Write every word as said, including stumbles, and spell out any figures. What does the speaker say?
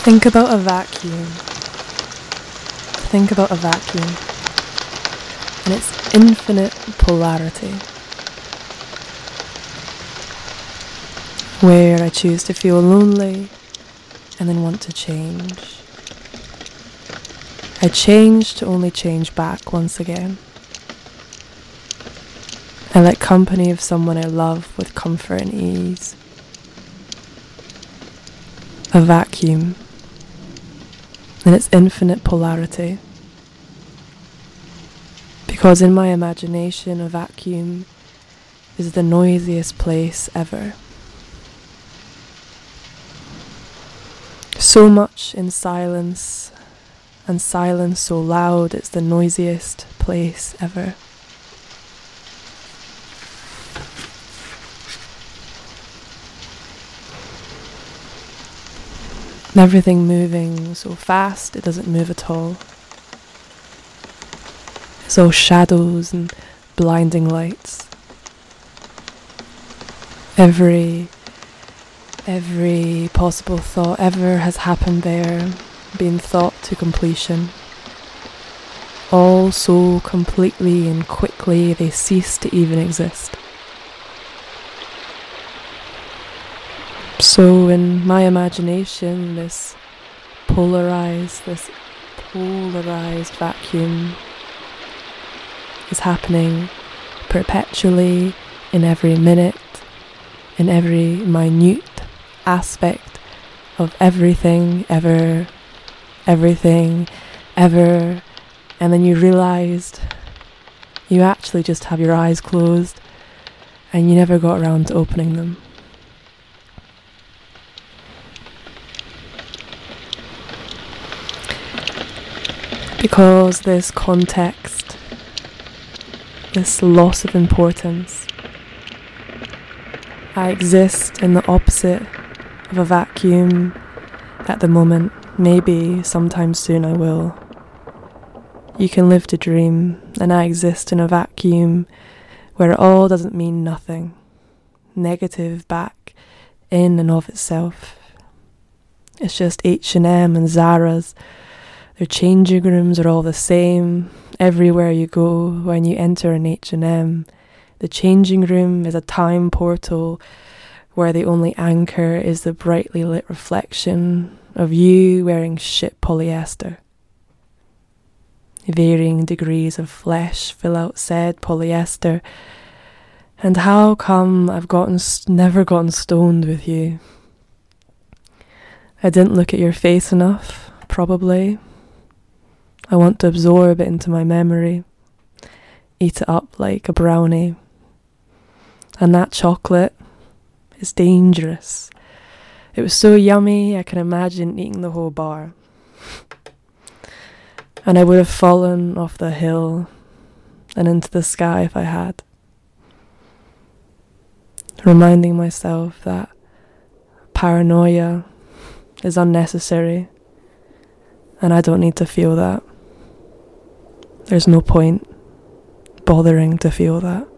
Think about a vacuum. Think about a vacuum and its infinite polarity, where I choose to feel lonely and then want to change. I change to only change back once again. I let company of someone I love with comfort and ease. A vacuum and its infinite polarity. Because in my imagination, a vacuum is the noisiest place ever. So much in silence, and silence so loud it's the noisiest place ever. Everything moving so fast it doesn't move at all. It's all shadows and blinding lights. Every, every possible thought ever has happened there, been thought to completion. All so completely and quickly they cease to even exist. So in my imagination, this polarized, this polarized vacuum is happening perpetually in every minute, in every minute aspect of everything ever, everything ever, and then you realized you actually just have your eyes closed and you never got around to opening them. Because this context, this loss of importance, I exist in the opposite of a vacuum at the moment. Maybe sometime soon I will. You can live to dream, and I exist in a vacuum where it all doesn't mean nothing. Negative back in and of itself. It's just H and M and Zara's. Their changing rooms are all the same. Everywhere you go, when you enter an H and M, the changing room is a time portal where the only anchor is the brightly lit reflection of you wearing shit polyester. Varying degrees of flesh fill out said polyester. And how come I've gotten never gotten stoned with you? I didn't look at your face enough, probably. I want to absorb it into my memory, eat it up like a brownie. And that chocolate is dangerous. It was so yummy, I can imagine eating the whole bar. And I would have fallen off the hill and into the sky if I had. Reminding myself that paranoia is unnecessary and I don't need to feel that. There's no point bothering to feel that.